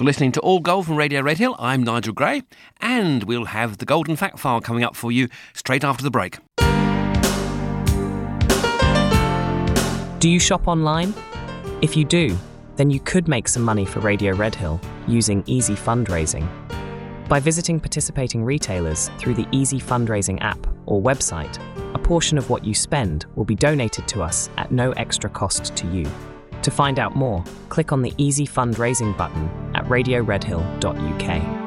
You're listening to All Gold from Radio Red Hill. I'm Nigel Gray, and we'll have the Golden Fact File coming up for you straight after the break. Do you shop online? If you do, then you could make some money for Radio Red Hill using Easy Fundraising. By visiting participating retailers through the Easy Fundraising app or website, a portion of what you spend will be donated to us at no extra cost to you. To find out more, click on the Easy Fundraising button at radioredhill.uk.